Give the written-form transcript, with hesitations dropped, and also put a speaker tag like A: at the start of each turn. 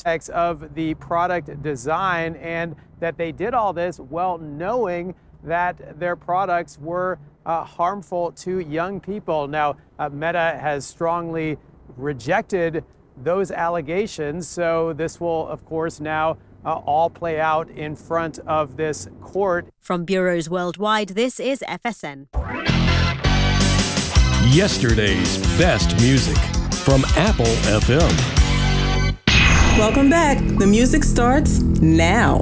A: of the product design, and that they did all this while knowing that their products were harmful to young people. Now, Meta has strongly rejected those allegations, so this will, of course, now all play out in front of this court.
B: From bureaus worldwide, this is FSN.
C: Yesterday's best music from Apple FM.
D: Welcome back. The music starts now.